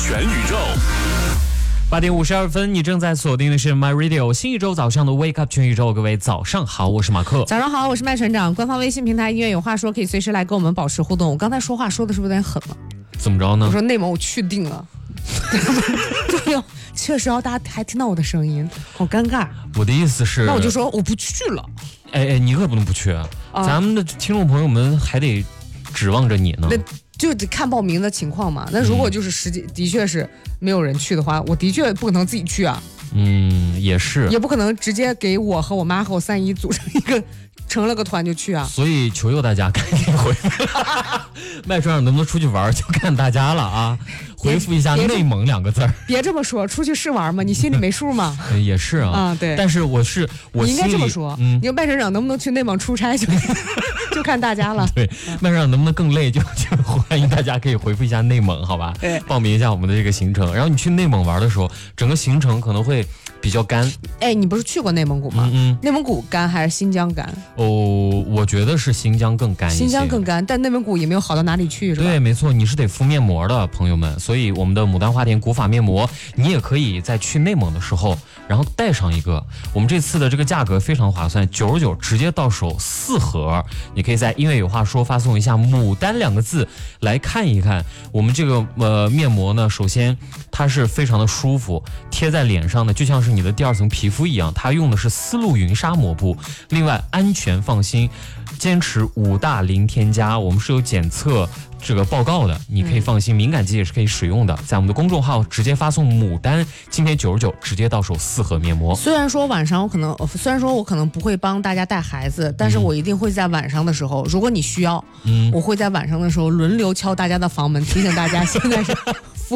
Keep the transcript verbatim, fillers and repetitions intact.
全宇宙。 八点五十二分，你正在锁定的是 My Radio 新一周早上的 Wake Up 全宇宙。各位早上好，我是马克。 早上好，我是麦船长。官方微信平台音乐有话说，可以随时来跟我们保持互动。我刚才说话说的是不是有点狠了？ 怎么着呢？ 我说内蒙我去定了。对呀，确实要大家还听到我的声音，好尴尬。 我的意思是， 那我就说我不去了。 哎哎，你可不能不去啊！啊咱们的听众朋友们还得指望着你呢。 就得看报名的情况嘛。那如果就是实际、嗯、的确是没有人去的话，我的确不可能自己去啊。 嗯，也是， 也不可能直接给我和我妈和我三姨组成一个成了个团就去啊。 所以求求大家赶紧回复。麦船长能不能出去玩就看大家了啊！回复一下内蒙两个字儿。 别这么说，出去是玩吗？你心里没数吗？ 也是啊。 啊，对。 但是我是我你应该这么说。 嗯， 你说麦船长能不能去内蒙出差就就看大家了。 对，麦船长能不能更累就就欢迎大家可以回复一下内蒙，好吧？ 对， 报名一下我们的这个行程。然后你去内蒙玩的时候，整个行程可能会比较干。 哎，你不是去过内蒙古吗？ 嗯嗯。 内蒙古干还是新疆干？ 哦，我觉得是新疆更干一些。 新疆更干，但内蒙古也没有好到哪里去，是吧？ 对，没错，你是得敷面膜的，朋友们。所以我们的牡丹花田古法面膜，你也可以在去内蒙的时候，然后带上一个。我们这次的这个价格非常划算，九十九直接到手四盒。你可以在音乐有话说发送一下牡丹两个字来看一看。我们这个呃面膜呢，首先它是非常的舒服，贴在脸上呢就像是你的第二层皮肤一样。它用的是丝路云纱膜布，另外安全放心，坚持五大零添加，我们是有检测这个报告的，你可以放心，敏感肌也是可以使用的。在我们的公众号直接发送牡丹，今天九十九直接到手四盒面膜。 虽然说晚上我可能，虽然说我可能不会帮大家带孩子，但是我一定会在晚上的时候，如果你需要，嗯，我会在晚上的时候轮流敲大家的房门，提醒大家现在是敷